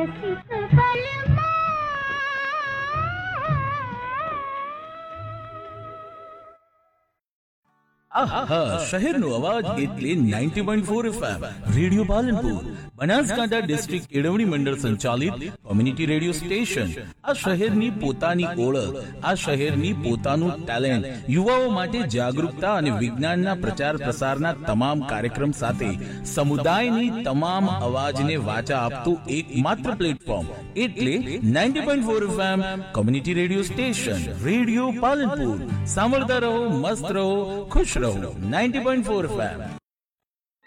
શહેરનો અવાજ એટલે 90.4 FM radio Palanpur, Banaskantha district કેળવણી મંડળ સંચાલિત કોમ્યુનિટી રેડિયો સ્ટેશન. આ શહેરની પોતાની ઓળખ, આ શહેરની પોતાનું ટેલેન્ટ, યુવાઓ માટે જાગૃતતા અને વિજ્ઞાનના પ્રચાર પ્રસારના તમામ કાર્યક્રમ સાથે સમુદાયની તમામ અવાજને વાચા આપતું એકમાત્ર પ્લેટફોર્મ એટલે 90.4 FM community radio station radio Palanpur. સાંભળતા રહો, મસ્ત રહો, ખુશ રહો. 90.4 FM.